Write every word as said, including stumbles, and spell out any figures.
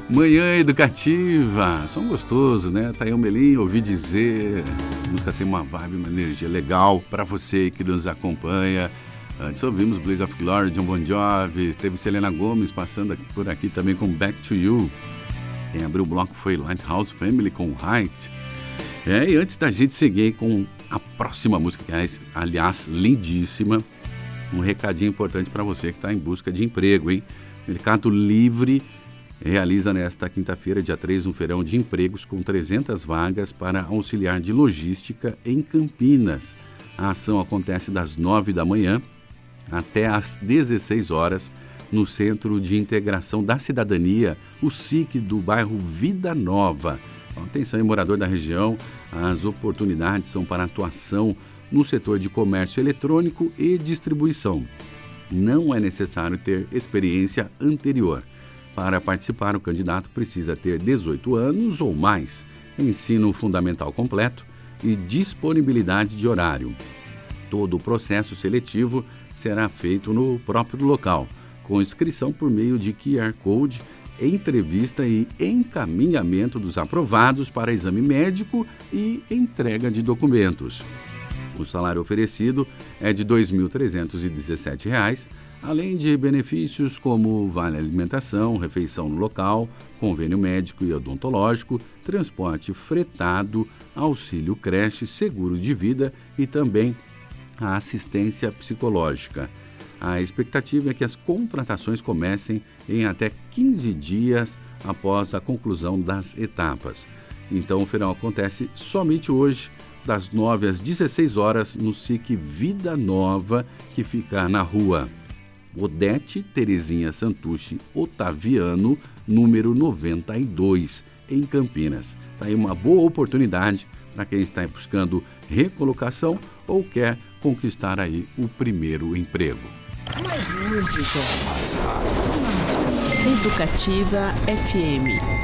Manhã educativa, som gostoso, né? Tá aí o Melim, ouvi dizer. A música tem uma vibe, uma energia legal para você que nos acompanha. Antes ouvimos Blaze of Glory, John Bon Jovi, teve Selena Gomez passando aqui, por aqui também com Back to You. Quem abriu o bloco foi Lighthouse Family com Height. É, e antes da gente seguir com a próxima música, que é, aliás, lindíssima, um recadinho importante para você que está em busca de emprego, hein? Mercado Livre realiza nesta quinta-feira, dia três, um feirão de empregos com trezentas vagas para auxiliar de logística em Campinas. A ação acontece das nove da manhã até às dezesseis horas no Centro de Integração da Cidadania, o S I C do bairro Vida Nova. Atenção, aí, morador da região, as oportunidades são para atuação no setor de comércio eletrônico e distribuição. Não é necessário ter experiência anterior. Para participar, o candidato precisa ter dezoito anos ou mais, ensino fundamental completo e disponibilidade de horário. Todo o processo seletivo será feito no próprio local, com inscrição por meio de Q R Code, entrevista e encaminhamento dos aprovados para exame médico e entrega de documentos. O salário oferecido é de dois mil trezentos e dezessete reais, além de benefícios como vale alimentação, refeição no local, convênio médico e odontológico, transporte fretado, auxílio creche, seguro de vida e também a assistência psicológica. A expectativa é que as contratações comecem em até quinze dias após a conclusão das etapas. Então, o feirão acontece somente hoje, das nove às dezesseis horas, no S I C Vida Nova, que fica na rua Odete Terezinha Santucci Otaviano, número noventa e dois, em Campinas. Está aí uma boa oportunidade para quem está buscando recolocação ou quer conquistar aí o primeiro emprego. Mais música. Mais rápido. Educativa F M.